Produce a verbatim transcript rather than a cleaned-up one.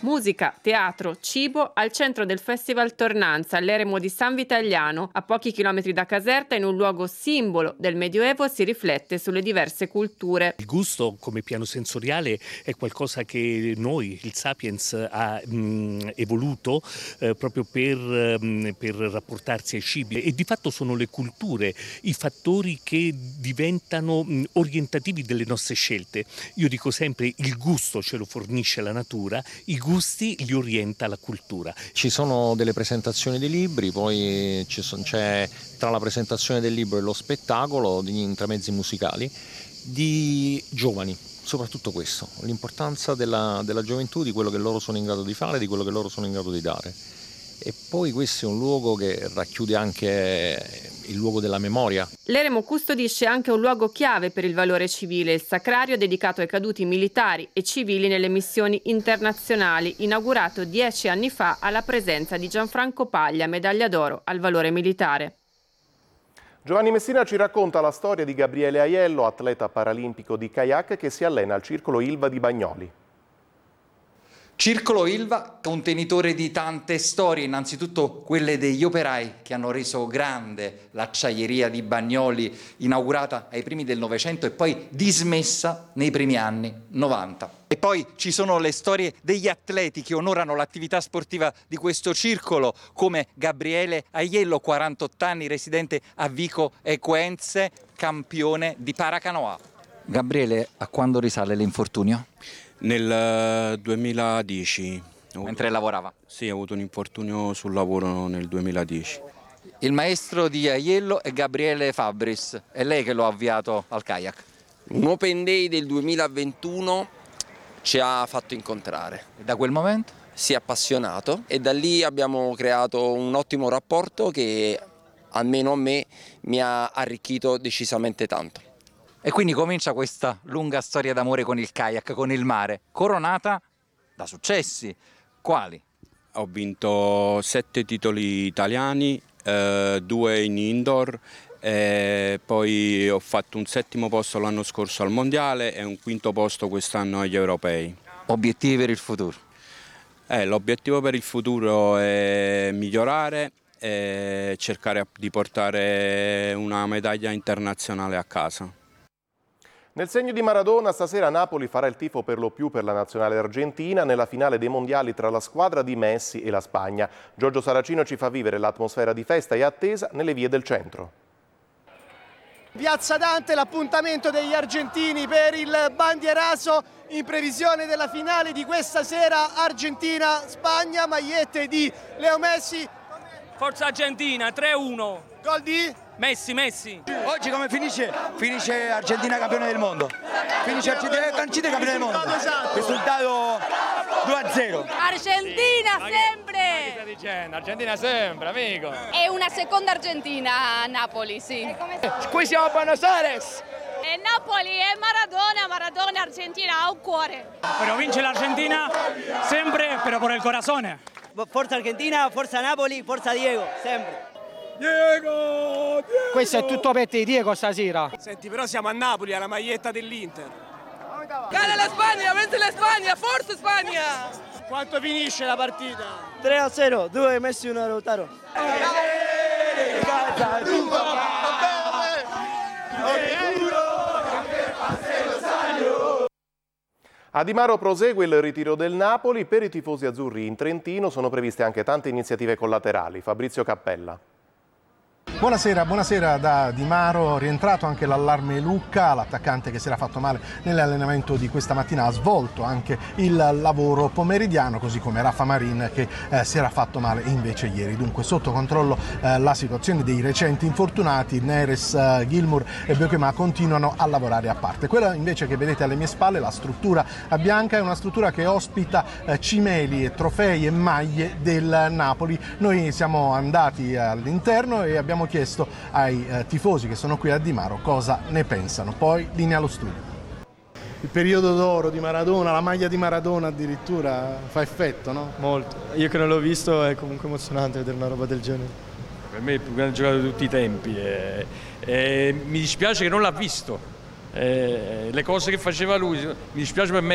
Musica, teatro, cibo al centro del Festival Tornanza, all'eremo di San Vitagliano. A pochi chilometri da Caserta, in un luogo simbolo del Medioevo, si riflette sulle diverse culture. Il gusto come piano sensoriale è qualcosa che noi, il Sapiens, ha mh, evoluto eh, proprio per, mh, per rapportarsi ai cibi, e di fatto sono le culture i fattori che diventano mh, orientativi delle nostre scelte. Io dico sempre: il gusto ce lo fornisce la natura, i gusti li orienta la cultura. Ci sono delle presentazioni di libri, poi ci son, c'è tra la presentazione del libro e lo spettacolo degli intramezzi musicali di giovani, soprattutto questo, l'importanza della, della gioventù, di quello che loro sono in grado di fare, di quello che loro sono in grado di dare. E poi questo è un luogo che racchiude anche il luogo della memoria. L'eremo custodisce anche un luogo chiave per il valore civile, il sacrario dedicato ai caduti militari e civili nelle missioni internazionali, inaugurato dieci anni fa alla presenza di Gianfranco Paglia, medaglia d'oro al valore militare. Giovanni Messina ci racconta la storia di Gabriele Aiello, atleta paralimpico di kayak che si allena al Circolo Ilva di Bagnoli. Circolo Ilva, contenitore di tante storie, innanzitutto quelle degli operai che hanno reso grande l'acciaieria di Bagnoli, inaugurata ai primi del Novecento e poi dismessa nei primi anni novanta. E poi ci sono le storie degli atleti che onorano l'attività sportiva di questo circolo, come Gabriele Aiello, quarantotto anni, residente a Vico Equense, campione di paracanoa. Gabriele, a quando risale l'infortunio? Nel duemiladieci. Mentre lavorava? Sì, ho avuto un infortunio sul lavoro nel duemiladieci. Il maestro di Aiello è Gabriele Fabris, è lei che lo ha avviato al kayak. Un Open Day del duemilaventuno ci ha fatto incontrare. E da quel momento? Si è appassionato e da lì abbiamo creato un ottimo rapporto che almeno a me mi ha arricchito decisamente tanto. E quindi comincia questa lunga storia d'amore con il kayak, con il mare, coronata da successi. Quali? Ho vinto sette titoli italiani, eh, due in indoor, eh, poi ho fatto un settimo posto l'anno scorso al mondiale e un quinto posto quest'anno agli europei. Obiettivi per il futuro? Eh, l'obiettivo per il futuro è migliorare e cercare di portare una medaglia internazionale a casa. Nel segno di Maradona, stasera Napoli farà il tifo per lo più per la nazionale argentina nella finale dei mondiali tra la squadra di Messi e la Spagna. Giorgio Saracino ci fa vivere l'atmosfera di festa e attesa nelle vie del centro. Piazza Dante, l'appuntamento degli argentini per il bandieraso in previsione della finale di questa sera Argentina-Spagna, magliette di Leo Messi. Forza Argentina, tre uno. Gol di? Messi, Messi. Oggi come finisce? Finisce Argentina campione del mondo. Finisce Argentina, Argentina campione del mondo. Risultato due a zero. Argentina sempre! Ma che stai dicendo? Argentina sempre, amico. È una seconda Argentina a Napoli, sì. Qui siamo a Buenos Aires. E Napoli è Maradona, Maradona Argentina ha un cuore. Però vince l'Argentina sempre, però por el corazón. Forza Argentina, forza Napoli, forza Diego, sempre. Diego, Diego! Questo è tutto per te, Diego, stasera. Senti, però siamo a Napoli, alla maglietta dell'Inter. Gana la Spagna, vence la Spagna, forza Spagna! Quanto finisce la partita? tre a zero, due Messi, uno Lautaro. A Di Maro prosegue il ritiro del Napoli. Per i tifosi azzurri in Trentino sono previste anche tante iniziative collaterali. Fabrizio Cappella. Buonasera, buonasera da Di Maro, rientrato anche l'allarme Lucca, l'attaccante che si era fatto male nell'allenamento di questa mattina ha svolto anche il lavoro pomeridiano, così come Rafa Marin che eh, si era fatto male invece ieri. Dunque sotto controllo eh, la situazione dei recenti infortunati, Neres, eh, Gilmour e Beuquema continuano a lavorare a parte. Quella invece che vedete alle mie spalle, la struttura bianca, è una struttura che ospita eh, cimeli, trofei e maglie del Napoli. Noi siamo andati all'interno e abbiamo chiesto ai eh, tifosi che sono qui a Di Maro cosa ne pensano. Poi linea allo studio. Il periodo d'oro di Maradona, la maglia di Maradona addirittura fa effetto, no? Molto. Io che non l'ho visto è comunque emozionante vedere una roba del genere. Per me è il più grande giocatore di tutti i tempi e, e mi dispiace che non l'ha visto. E le cose che faceva lui, mi dispiace per me.